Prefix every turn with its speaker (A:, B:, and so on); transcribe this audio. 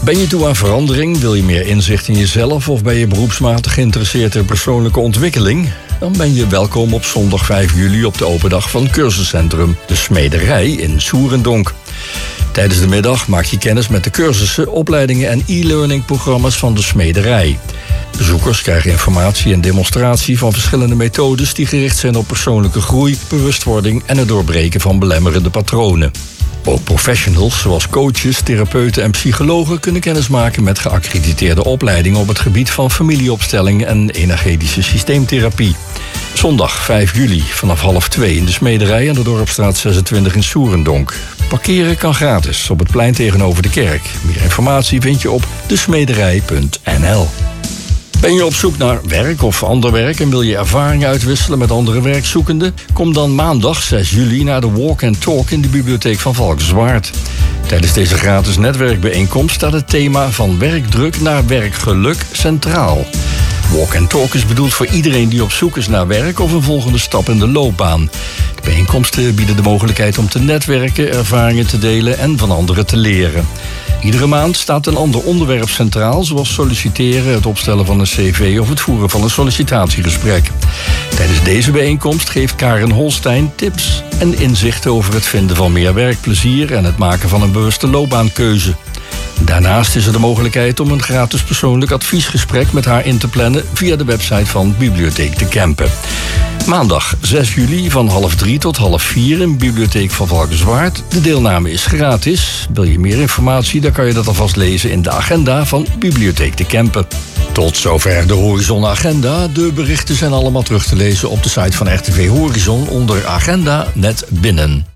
A: Ben je toe aan verandering? Wil je meer inzicht in jezelf of ben je beroepsmatig geïnteresseerd in persoonlijke ontwikkeling? Dan ben je welkom op zondag 5 juli op de open dag van cursuscentrum De Smederij in Soerendonk. Tijdens de middag maak je kennis met de cursussen, opleidingen en e-learning programma's van De Smederij. Bezoekers krijgen informatie en demonstratie van verschillende methodes die gericht zijn op persoonlijke groei, bewustwording en het doorbreken van belemmerende patronen. Ook professionals zoals coaches, therapeuten en psychologen kunnen kennismaken met geaccrediteerde opleidingen op het gebied van familieopstelling en energetische systeemtherapie. Zondag 5 juli vanaf 1:30 in De Smederij aan de Dorpstraat 26 in Soerendonk. Parkeren kan gratis op het plein tegenover de kerk. Meer informatie vind je op desmederij.nl. Ben je op zoek naar werk of ander werk en wil je ervaring uitwisselen met andere werkzoekenden? Kom dan maandag 6 juli naar de Walk and Talk in de bibliotheek van Valkenswaard. Tijdens deze gratis netwerkbijeenkomst staat het thema van werkdruk naar werkgeluk centraal. Walk and Talk is bedoeld voor iedereen die op zoek is naar werk of een volgende stap in de loopbaan. De bijeenkomsten bieden de mogelijkheid om te netwerken, ervaringen te delen en van anderen te leren. Iedere maand staat een ander onderwerp centraal, zoals solliciteren, het opstellen van een cv of het voeren van een sollicitatiegesprek. Tijdens deze bijeenkomst geeft Karen Holstein tips en inzichten over het vinden van meer werkplezier en het maken van een bewuste loopbaankeuze. Daarnaast is er de mogelijkheid om een gratis persoonlijk adviesgesprek met haar in te plannen via de website van Bibliotheek de Kempen. Maandag 6 juli van 3:30 tot 4:30 in Bibliotheek van Valkenswaard. De deelname is gratis. Wil je meer informatie, dan kan je dat alvast lezen in de agenda van Bibliotheek de Kempen. Tot zover de Horizon Agenda. De berichten zijn allemaal terug te lezen op de site van RTV Horizon onder Agenda net binnen.